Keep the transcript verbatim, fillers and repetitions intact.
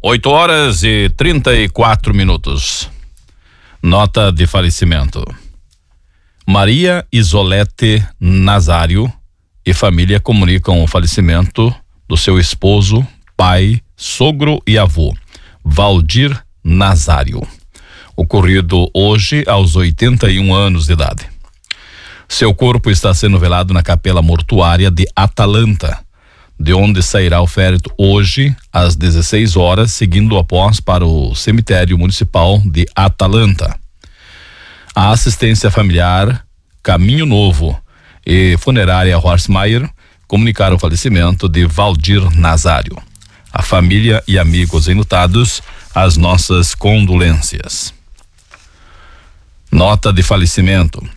oito horas e trinta e quatro minutos. Nota de falecimento. Maria Isolete Nazário e família comunicam o falecimento do seu esposo, pai, sogro e avô, Valdir Nazário, ocorrido hoje aos oitenta e um anos de idade. Seu corpo está sendo velado na capela mortuária de Atalanta, de onde sairá o féretro hoje às dezesseis horas, seguindo após para o cemitério municipal de Atalanta. A assistência familiar Caminho Novo e funerária Horstmeier comunicaram o falecimento de Valdir Nazário. A família e amigos enlutados, as nossas condolências. Nota de falecimento.